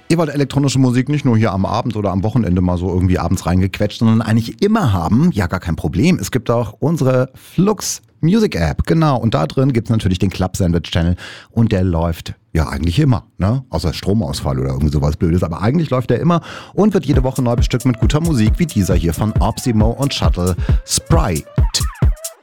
Ihr wollt elektronische Musik nicht nur hier am Abend oder am Wochenende mal so irgendwie abends reingequetscht, sondern eigentlich immer haben? Ja, gar kein Problem. Es gibt auch unsere Flux Music App, genau. Und da drin gibt's natürlich den Club Sandwich Channel und der läuft ja eigentlich immer, ne? Außer Stromausfall oder irgendwie sowas Blödes. Aber eigentlich läuft der immer und wird jede Woche neu bestückt mit guter Musik wie dieser hier von Opsimo und Shuttle Sprite.